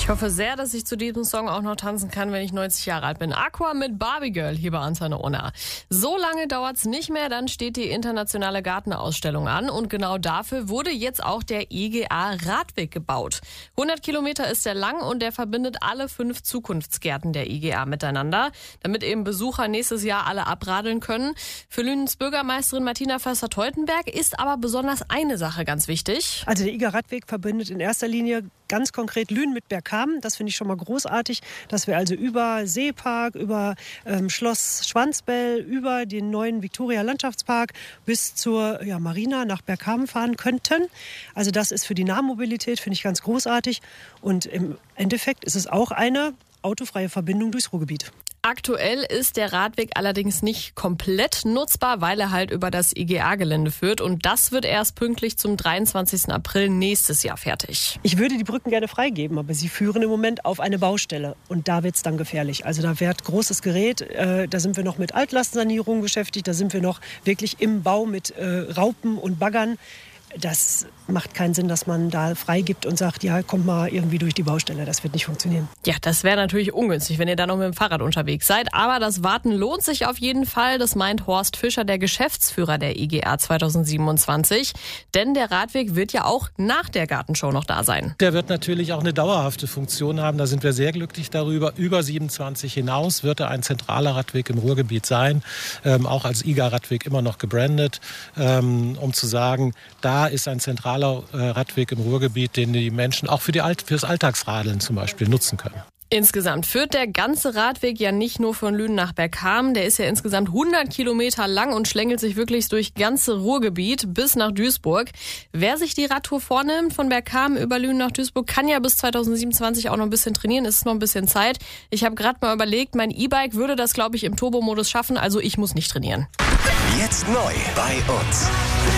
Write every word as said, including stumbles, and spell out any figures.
Ich hoffe sehr, dass ich zu diesem Song auch noch tanzen kann, wenn ich neunzig Jahre alt bin. Aqua mit Barbie Girl hier bei Antenne Unna. So lange dauert's nicht mehr, dann steht die internationale Gartenausstellung an. Und genau dafür wurde jetzt auch der I G A-Radweg gebaut. hundert Kilometer ist er lang und der verbindet alle fünf Zukunftsgärten der I G A miteinander, damit eben Besucher nächstes Jahr alle abradeln können. Für Lünens Bürgermeisterin Martina Förster-Teutenberg ist aber besonders eine Sache ganz wichtig. Also der I G A-Radweg verbindet in erster Linie ganz konkret Lünen mit Bergkamen. Das finde ich schon mal großartig, dass wir also über Seepark, über ähm, Schloss Schwanzbell, über den neuen Victoria-Landschaftspark bis zur ja, Marina nach Bergkamen fahren könnten. Also das ist für die Nahmobilität, finde ich ganz großartig. Und im Endeffekt ist es auch eine autofreie Verbindung durchs Ruhrgebiet. Aktuell ist der Radweg allerdings nicht komplett nutzbar, weil er halt über das I G A-Gelände führt. Und das wird erst pünktlich zum dreiundzwanzigsten April nächstes Jahr fertig. Ich würde die Brücken gerne freigeben, aber sie führen im Moment auf eine Baustelle. Und da wird es dann gefährlich. Also da wird großes Gerät, äh, da sind wir noch mit Altlastensanierung beschäftigt, da sind wir noch wirklich im Bau mit äh, Raupen und Baggern. Das macht keinen Sinn, dass man da freigibt und sagt, ja, kommt mal irgendwie durch die Baustelle. Das wird nicht funktionieren. Ja, das wäre natürlich ungünstig, wenn ihr da noch mit dem Fahrrad unterwegs seid. Aber das Warten lohnt sich auf jeden Fall. Das meint Horst Fischer, der Geschäftsführer der I G A zweitausendsiebenundzwanzig. Denn der Radweg wird ja auch nach der Gartenshow noch da sein. Der wird natürlich auch eine dauerhafte Funktion haben. Da sind wir sehr glücklich darüber. Über siebenundzwanzig hinaus wird er ein zentraler Radweg im Ruhrgebiet sein. Ähm, auch als I G A-Radweg immer noch gebrandet. Ähm, um zu sagen, da ist ein zentraler äh, Radweg im Ruhrgebiet, den die Menschen auch für, die Alt- für das Alltagsradeln zum Beispiel nutzen können. Insgesamt führt der ganze Radweg ja nicht nur von Lünen nach Bergkamen. Der ist ja insgesamt hundert Kilometer lang und schlängelt sich wirklich durch ganze Ruhrgebiet bis nach Duisburg. Wer sich die Radtour vornimmt, von Bergkamen über Lünen nach Duisburg, kann ja bis zweitausendsiebenundzwanzig auch noch ein bisschen trainieren. Es ist noch ein bisschen Zeit. Ich habe gerade mal überlegt, mein E-Bike würde das, glaube ich, im Turbo-Modus schaffen. Also ich muss nicht trainieren. Jetzt neu bei uns.